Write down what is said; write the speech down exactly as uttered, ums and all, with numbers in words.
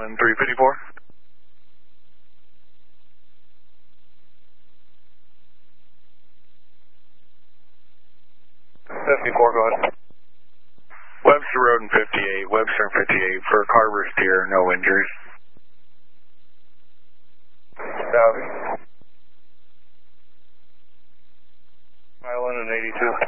and three fifty-four. fifty-four, go ahead. Webster Road and fifty-eight, Webster and fifty-eight for Carver Steer, no injuries. Copy. Island and eighty-two.